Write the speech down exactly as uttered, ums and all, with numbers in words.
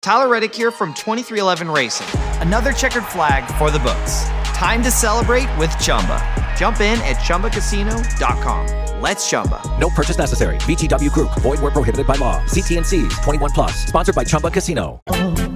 Tyler Reddick here from twenty-three eleven Racing. Another checkered flag for the books. Time to celebrate with Chumba. Jump in at Chumba Casino dot com. Let's Chumba. No purchase necessary. V G W Group. Void where prohibited by law. See T N Cs. twenty-one plus. Sponsored by Chumba Casino.